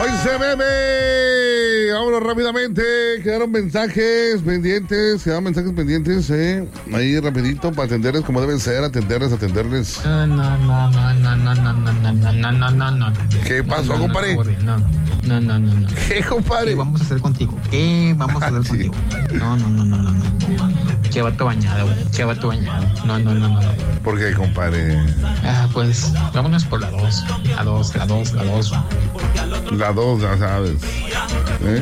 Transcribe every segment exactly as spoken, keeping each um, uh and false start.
Hoy se bebe. Vámonos rápidamente. Quedaron mensajes pendientes. Quedaron mensajes pendientes, eh. Ahí rapidito para atenderles como deben ser. Atenderles, atenderles. No, no, no, no, no, no, no, no, no, no, no, no, no. ¿Qué pasó, no, no, compadre? No, no, no, no, no. ¿Qué, compadre? ¿Qué vamos a hacer contigo? ¿Qué vamos a hacer Sí. contigo? No, no, no, no, no, no. Qué vato bañado, güey. Qué vato bañado. No, no, no, no, no. ¿Por qué, compadre? Ah, pues, vámonos por la dos. La dos, la dos, la dos. La dos, ya sabes. ¿Eh?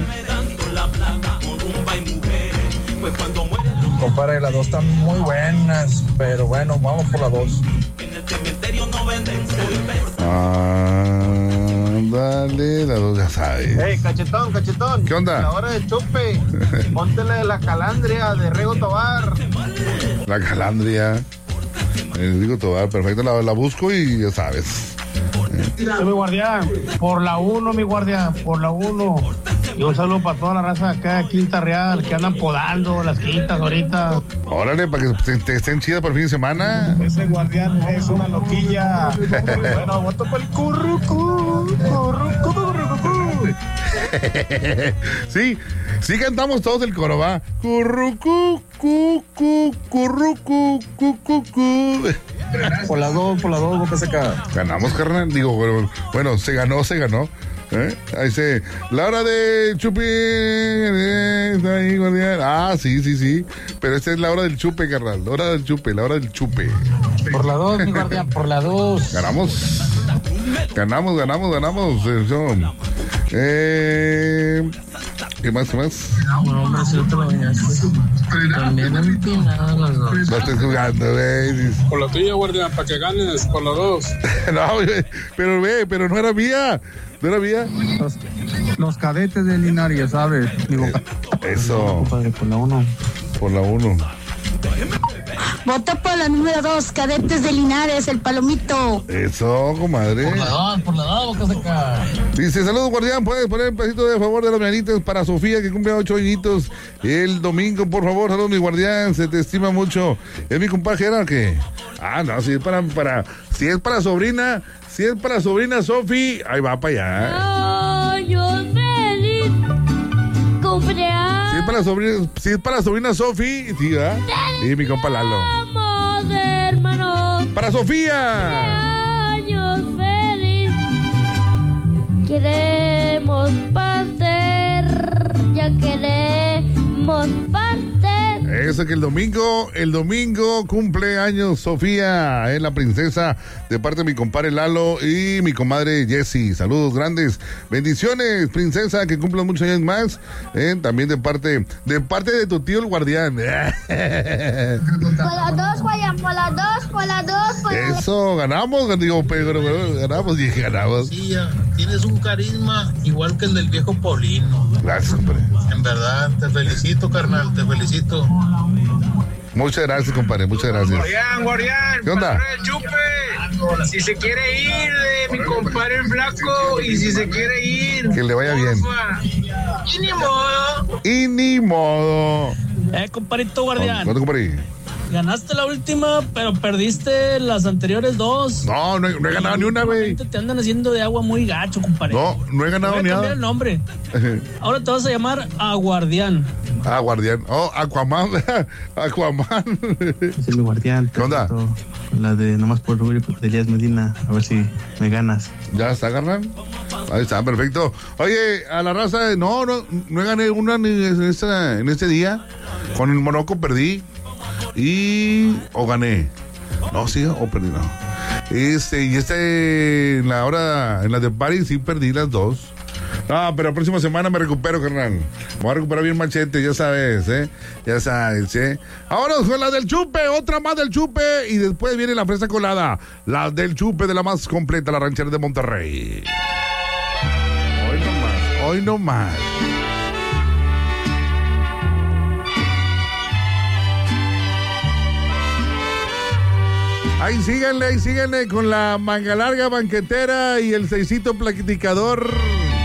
Compadre, las dos están muy buenas, pero bueno, vamos por la dos. Ah, dale, la dos, ya sabes. Hey, cachetón, cachetón. ¿Qué onda? La hora de chupe. Póntele de la calandria de Rego Tobar. La calandria. Eh, digo Tobar, perfecto, la, la busco y ya sabes. Sí, mi guardián. Por la uno, mi guardián. Por la uno. Y un saludo para toda la raza de acá de Quinta Real que andan podando las quintas ahorita. Órale, para que te, te estén chidas por el fin de semana. Ese guardián es una loquilla. Bueno, voto por el currucú. Currucú, currucú. Sí, sí cantamos todos el coro, va. Currucú, cu, cu, currucú, cu, cu, cu. Por la dos, por la dos, boca seca. Ganamos, carnal. Digo, bueno, bueno, se ganó, se ganó. ¿Eh? Ahí se. La hora de chupe. eh, está ahí, guardián. Ah, sí, sí, sí. Pero esta es la hora del chupe, carnal. La hora del chupe, la hora del chupe. Por la dos, mi guardián, por la dos. Ganamos. Ganamos, ganamos, ganamos. Eso. Eh, ¿Qué más, qué más? No, hombre, si otro bañaste. También empinadas las dos. No estoy jugando, güey. Por la tuya, guardián, para que ganes, por las dos. No, güey, pero ve, pero no era mía. No era mía. Los, los cadetes de Linares, ya sabes. Digo, Eso, Compadre, por la uno. por la uno. Vota por la número dos, Cadetes de Linares, el palomito. Eso, comadre. Por la dos, por la dos, boca seca. Dice, saludos, guardián, puedes poner un pedacito de favor de los mañanitas para Sofía, que cumple ocho añitos el domingo, por favor. Saludos, mi guardián, se te estima mucho. ¿Es mi compadre Gerard que? Ah, no, si es para, para, si es para sobrina, si es para sobrina Sofi, ahí va para allá. Años feliz, cumpleaños. Si es para sobrina, si es para sobrina Sofi, sí, ¿verdad? Y mi compa Lalo. Hermanos, Para Sofía. años feliz. Queremos pasar, ya queremos pasar. Eso que el domingo, el domingo cumple años Sofía, es la princesa de parte de mi compadre Lalo y mi comadre Jessie. Saludos grandes, bendiciones, princesa, que cumplan muchos años más. Eh, también de parte, de parte de tu tío el guardián. Por las dos, Guayán, por las dos, por las dos, por las dos. Eso, ganamos, digo, pero ganamos, dije ganamos. Sí, tienes un carisma igual que el del viejo Paulino. Gracias, hombre. En verdad, te felicito, carnal, te felicito. Muchas gracias, compadre, muchas gracias. Guardián, guardián. ¿Qué onda? para el chupe. Si se quiere ir de mi compadre el flaco y si se quiere ir. Que le vaya bien. Y ni modo. Y ni modo. Eh, compadrito guardián. ¿Cuánto, compadre? Ganaste la última, pero perdiste las anteriores dos. No, no, he- no he ganado ni una, güey. Te andan haciendo de agua muy gacho, compadre. No, no he ganado Te voy ni a cambiar nada. el nombre. Ahora te vas a llamar Aguardián. Ah, guardián. Oh, Aquaman. Aquaman. Es mi guardián. ¿Qué onda? La de nomás por Rubio de Elías Medina. A ver si me ganas. Ya está, carnal. Ahí está, perfecto. Oye, a la raza, no, no, no gané una ni en, esta, en este día. Con el Monoco perdí. Y. O gané. No, sí, o perdí, no. Este, y este, en la hora, en la de París, sí perdí las dos. No, pero la próxima semana me recupero, carnal. Me voy a recuperar bien machete, ya sabes, ¿eh? Ya sabes, ¿eh? Ahora con la del chupe, otra más del chupe. Y después viene la fresa colada. La del chupe de la más completa, la ranchera de Monterrey. Hoy no más, hoy no más. Ahí síganle, ahí síganle con la manga larga banquetera y el seisito platicador.